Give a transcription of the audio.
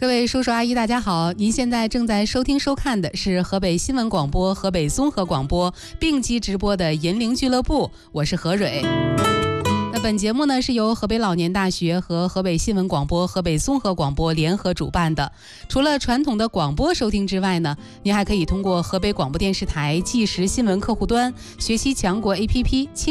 各位叔叔阿姨大家好，您现在正在收听收看的是河北新闻广播、河北综合广播并机直播的银铃俱乐部，我是何蕊。那本节目呢是由河北老年大学和河北新闻广播、河北综合广播联合主办的。除了传统的广播收听之外呢，您还可以通过河北广播电视台即时新闻客户端、学习强国 APP